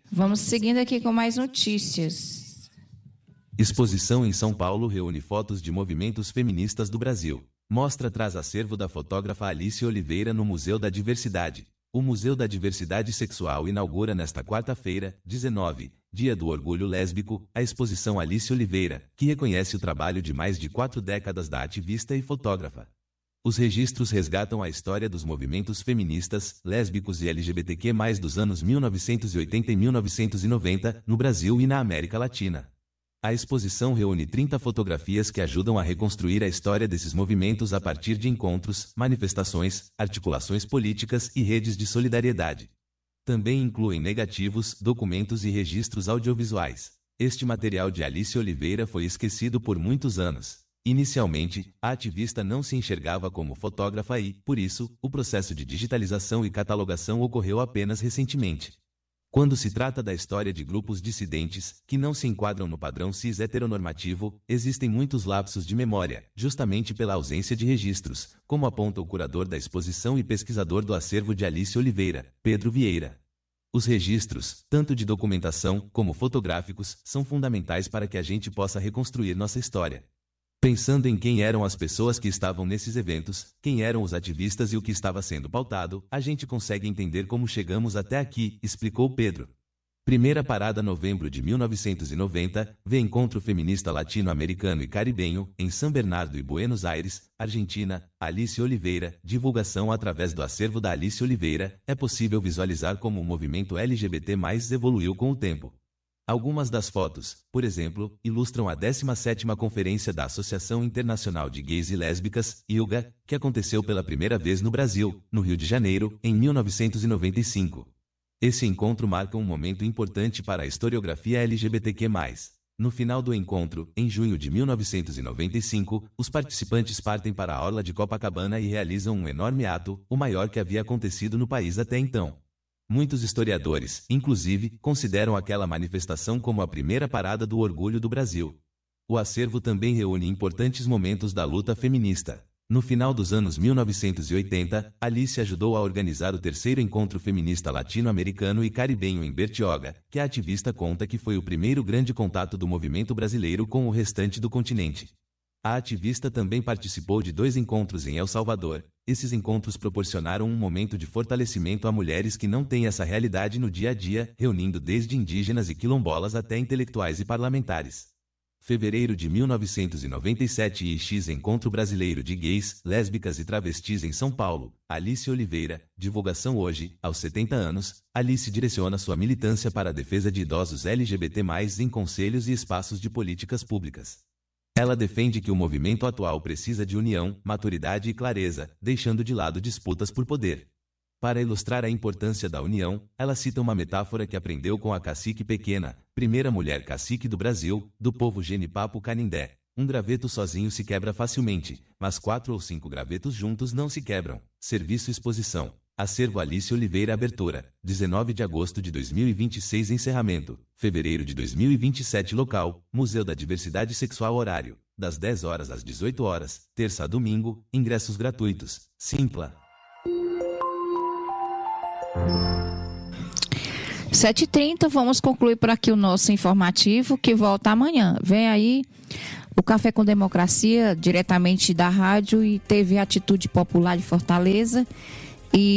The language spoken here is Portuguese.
Vamos seguindo aqui com mais notícias. Exposição em São Paulo reúne fotos de movimentos feministas do Brasil. Mostra traz acervo da fotógrafa Alice Oliveira no Museu da Diversidade. O Museu da Diversidade Sexual inaugura nesta quarta-feira, 19, Dia do Orgulho Lésbico, a exposição Alice Oliveira, que reconhece o trabalho de mais de 4 décadas da ativista e fotógrafa. Os registros resgatam a história dos movimentos feministas, lésbicos e LGBTQ+, dos anos 1980 e 1990, no Brasil e na América Latina. A exposição reúne 30 fotografias que ajudam a reconstruir a história desses movimentos a partir de encontros, manifestações, articulações políticas e redes de solidariedade. Também incluem negativos, documentos e registros audiovisuais. Este material de Alice Oliveira foi esquecido por muitos anos. Inicialmente, a ativista não se enxergava como fotógrafa e, por isso, o processo de digitalização e catalogação ocorreu apenas recentemente. Quando se trata da história de grupos dissidentes, que não se enquadram no padrão cis heteronormativo, existem muitos lapsos de memória, justamente pela ausência de registros, como aponta o curador da exposição e pesquisador do acervo de Alice Oliveira, Pedro Vieira. Os registros, tanto de documentação como fotográficos, são fundamentais para que a gente possa reconstruir nossa história. Pensando em quem eram as pessoas que estavam nesses eventos, quem eram os ativistas e o que estava sendo pautado, a gente consegue entender como chegamos até aqui, explicou Pedro. Primeira parada novembro de 1990, vê Encontro Feminista Latino-Americano e Caribenho, em São Bernardo e Buenos Aires, Argentina, Alice Oliveira, divulgação através do acervo da Alice Oliveira, é possível visualizar como o movimento LGBT+ evoluiu com o tempo. Algumas das fotos, por exemplo, ilustram a 17ª Conferência da Associação Internacional de Gays e Lésbicas, ILGA, que aconteceu pela primeira vez no Brasil, no Rio de Janeiro, em 1995. Esse encontro marca um momento importante para a historiografia LGBTQ+. No final do encontro, em junho de 1995, os participantes partem para a orla de Copacabana e realizam um enorme ato, o maior que havia acontecido no país até então. Muitos historiadores, inclusive, consideram aquela manifestação como a primeira parada do orgulho do Brasil. O acervo também reúne importantes momentos da luta feminista. No final dos anos 1980, Alice ajudou a organizar o terceiro encontro feminista latino-americano e caribenho em Bertioga, que a ativista conta que foi o primeiro grande contato do movimento brasileiro com o restante do continente. A ativista também participou de 2 encontros em El Salvador. Esses encontros proporcionaram um momento de fortalecimento a mulheres que não têm essa realidade no dia a dia, reunindo desde indígenas e quilombolas até intelectuais e parlamentares. Fevereiro de 1997 e X Encontro Brasileiro de Gays, Lésbicas e Travestis em São Paulo, Alice Oliveira, divulgação hoje, aos 70 anos, Alice direciona sua militância para a defesa de idosos LGBT+, em conselhos e espaços de políticas públicas. Ela defende que o movimento atual precisa de união, maturidade e clareza, deixando de lado disputas por poder. Para ilustrar a importância da união, ela cita uma metáfora que aprendeu com a cacique Pequena, primeira mulher cacique do Brasil, do povo Genipapo Canindé. Um graveto sozinho se quebra facilmente, mas 4 ou 5 gravetos juntos não se quebram. Serviço Exposição. Acervo Alice Oliveira Abertura, 19 de agosto de 2026 Encerramento, fevereiro de 2027 Local, Museu da Diversidade Sexual Horário, das 10 horas às 18 horas, terça a domingo, ingressos gratuitos, Simpla. 7h30, vamos concluir por aqui o nosso informativo, que volta amanhã. Vem aí o Café com Democracia, diretamente da Rádio e TV Atitude Popular de Fortaleza.